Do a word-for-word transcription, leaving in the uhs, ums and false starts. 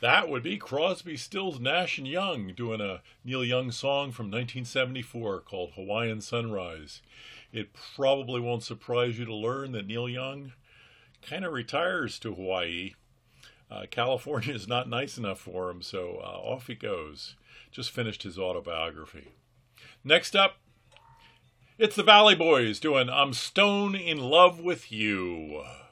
That would be Crosby, Stills, Nash and Young doing a Neil Young song from nineteen seventy-four called Hawaiian Sunrise. It probably won't surprise you to learn that Neil Young kind of retires to Hawaii. Uh, California is not nice enough for him, so uh, off he goes. Just finished his autobiography. Next up, it's the Valley Boys doing I'm Stone in Love with You.